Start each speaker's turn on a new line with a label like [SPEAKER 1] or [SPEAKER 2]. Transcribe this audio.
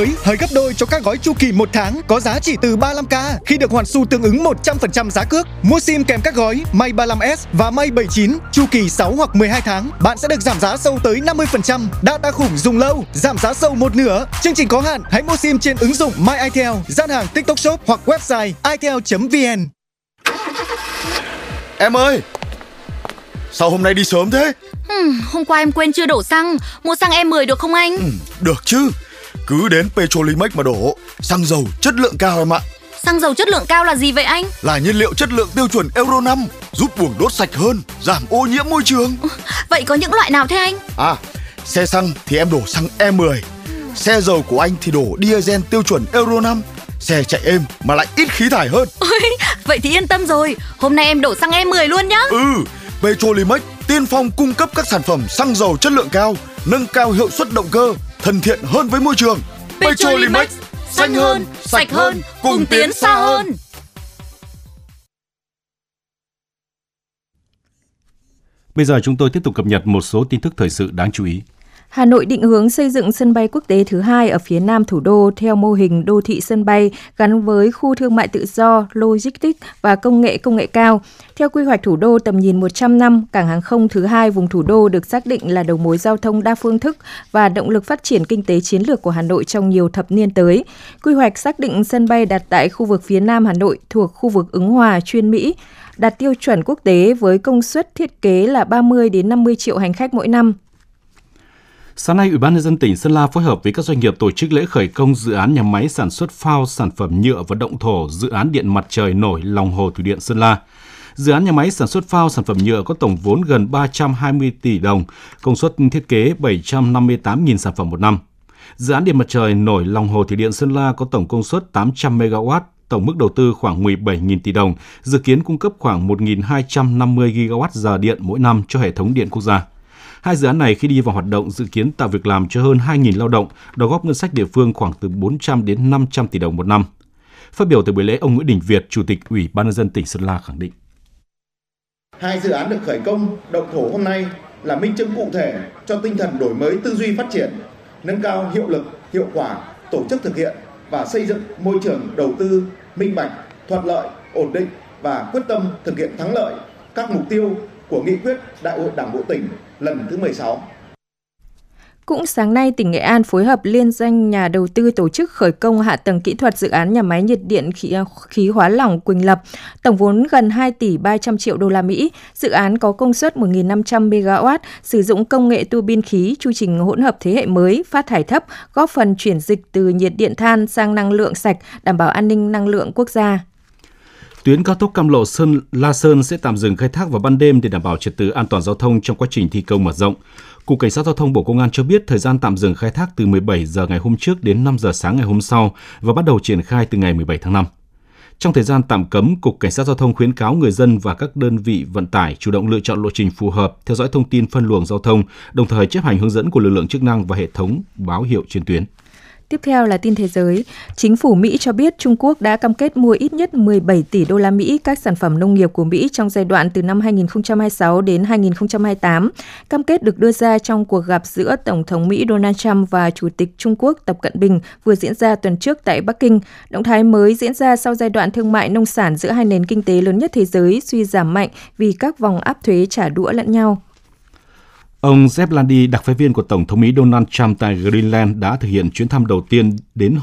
[SPEAKER 1] Hời gấp đôi cho các gói chu kỳ 1 tháng có giá chỉ từ 35k khi được hoàn xu tương ứng 100% giá cước. Mua sim kèm các gói May 35S và May 79 chu kỳ 6 hoặc 12 tháng, bạn sẽ được giảm giá sâu tới 50%. Data khủng dùng lâu, giảm giá sâu một nửa. Chương trình có hạn, hãy mua sim trên ứng dụng My Itel, gian hàng TikTok Shop hoặc website itel.vn.
[SPEAKER 2] Em ơi, sao hôm nay đi sớm thế?
[SPEAKER 3] Hôm qua em quên chưa đổ xăng, mua xăng E10 được không anh?
[SPEAKER 2] Được chứ, cứ đến Petrolimex mà đổ. Xăng dầu chất lượng cao em ạ.
[SPEAKER 3] Xăng dầu chất lượng cao là gì vậy anh?
[SPEAKER 2] Là nhiên liệu chất lượng tiêu chuẩn Euro 5, giúp buồng đốt sạch hơn, giảm ô nhiễm môi trường.
[SPEAKER 3] Vậy có những loại nào thế anh?
[SPEAKER 2] Xe xăng thì em đổ xăng E10. Xe dầu của anh thì đổ diesel tiêu chuẩn Euro 5. Xe chạy êm mà lại ít khí thải hơn.
[SPEAKER 3] Ôi, vậy thì yên tâm rồi. Hôm nay em đổ xăng E10 luôn nhá.
[SPEAKER 2] Petrolimex tiên phong cung cấp các sản phẩm xăng dầu chất lượng cao, nâng cao hiệu suất động cơ, thân thiện hơn với môi trường.
[SPEAKER 3] Petrolimex, xanh hơn, sạch hơn, cùng tiến xa hơn.
[SPEAKER 4] Bây giờ chúng tôi tiếp tục cập nhật một số tin tức thời sự đáng chú ý.
[SPEAKER 5] Hà Nội định hướng xây dựng sân bay quốc tế thứ 2 ở phía nam thủ đô theo mô hình đô thị sân bay gắn với khu thương mại tự do, logistics và công nghệ cao. Theo quy hoạch thủ đô tầm nhìn 100 năm, cảng hàng không thứ 2 vùng thủ đô được xác định là đầu mối giao thông đa phương thức và động lực phát triển kinh tế chiến lược của Hà Nội trong nhiều thập niên tới. Quy hoạch xác định sân bay đặt tại khu vực phía nam Hà Nội thuộc khu vực Ứng Hòa, Chuyên Mỹ, đạt tiêu chuẩn quốc tế với công suất thiết kế là 30 đến 50 triệu hành khách mỗi năm.
[SPEAKER 4] Sáng nay, Ủy ban nhân dân tỉnh Sơn La phối hợp với các doanh nghiệp tổ chức lễ khởi công dự án nhà máy sản xuất phao sản phẩm nhựa và động thổ dự án điện mặt trời nổi lòng hồ thủy điện Sơn La. Dự án nhà máy sản xuất phao sản phẩm nhựa có tổng vốn gần 320 tỷ đồng, công suất thiết kế 758.000 sản phẩm một năm. Dự án điện mặt trời nổi lòng hồ thủy điện Sơn La có tổng công suất 800 MW, tổng mức đầu tư khoảng 17.000 tỷ đồng, dự kiến cung cấp khoảng 1.250 GWh điện mỗi năm cho hệ thống điện quốc gia. Hai dự án này khi đi vào hoạt động dự kiến tạo việc làm cho hơn 2.000 lao động, đóng góp ngân sách địa phương khoảng từ 400 đến 500 tỷ đồng một năm. Phát biểu tại buổi lễ, ông Nguyễn Đình Việt, Chủ tịch Ủy ban nhân dân tỉnh Sơn La khẳng định:
[SPEAKER 6] Hai dự án được khởi công động thổ hôm nay là minh chứng cụ thể cho tinh thần đổi mới tư duy phát triển, nâng cao hiệu lực, hiệu quả, tổ chức thực hiện và xây dựng môi trường đầu tư minh bạch, thuận lợi, ổn định và quyết tâm thực hiện thắng lợi các mục tiêu của nghị quyết Đại hội Đảng bộ tỉnh lần thứ 16.
[SPEAKER 5] Cũng sáng nay, tỉnh Nghệ An phối hợp liên danh nhà đầu tư tổ chức khởi công hạ tầng kỹ thuật dự án nhà máy nhiệt điện khí hóa lỏng Quỳnh Lập, tổng vốn gần 2 tỷ 300 triệu đô la Mỹ. Dự án có công suất 1.500 MW, sử dụng công nghệ tua bin khí, chu trình hỗn hợp thế hệ mới, phát thải thấp, góp phần chuyển dịch từ nhiệt điện than sang năng lượng sạch, đảm bảo an ninh năng lượng quốc gia.
[SPEAKER 4] Tuyến cao tốc Cam Lộ - La Sơn sẽ tạm dừng khai thác vào ban đêm để đảm bảo trật tự an toàn giao thông trong quá trình thi công mở rộng. Cục Cảnh sát Giao thông Bộ Công an cho biết thời gian tạm dừng khai thác từ 17 giờ ngày hôm trước đến 5 giờ sáng ngày hôm sau và bắt đầu triển khai từ ngày 17 tháng 5. Trong thời gian tạm cấm, Cục Cảnh sát Giao thông khuyến cáo người dân và các đơn vị vận tải chủ động lựa chọn lộ trình phù hợp, theo dõi thông tin phân luồng giao thông, đồng thời chấp hành hướng dẫn của lực lượng chức năng và hệ thống báo hiệu trên tuyến.
[SPEAKER 5] Tiếp theo là tin thế giới. Chính phủ Mỹ cho biết Trung Quốc đã cam kết mua ít nhất 17 tỷ đô la Mỹ các sản phẩm nông nghiệp của Mỹ trong giai đoạn từ năm 2026 đến 2028. Cam kết được đưa ra trong cuộc gặp giữa Tổng thống Mỹ Donald Trump và Chủ tịch Trung Quốc Tập Cận Bình vừa diễn ra tuần trước tại Bắc Kinh. Động thái mới diễn ra sau giai đoạn thương mại nông sản giữa hai nền kinh tế lớn nhất thế giới suy giảm mạnh vì các vòng áp thuế trả đũa lẫn nhau.
[SPEAKER 4] Ông Jeff Landry, đặc phái viên của Tổng thống Mỹ Donald Trump tại Greenland đã thực hiện chuyến thăm đầu tiên đến